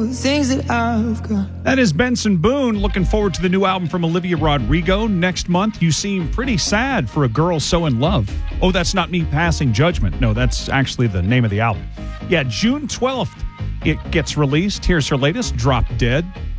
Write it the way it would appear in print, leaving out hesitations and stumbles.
the things that I've got. That is Benson Boone. Looking forward to the new album from Olivia Rodrigo next month. You seem pretty sad for a girl so in love. Oh, that's not me passing judgment. No, that's actually the name of the album. Yeah, June 12th it gets released. Here's her latest, Drop Dead.